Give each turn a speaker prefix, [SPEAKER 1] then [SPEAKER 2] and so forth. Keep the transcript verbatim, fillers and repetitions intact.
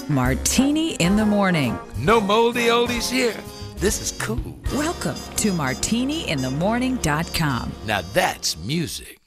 [SPEAKER 1] Martini in the Morning.
[SPEAKER 2] No moldy oldies here. This is cool.
[SPEAKER 1] Welcome to martini in the morning dot com.
[SPEAKER 2] Now that's music.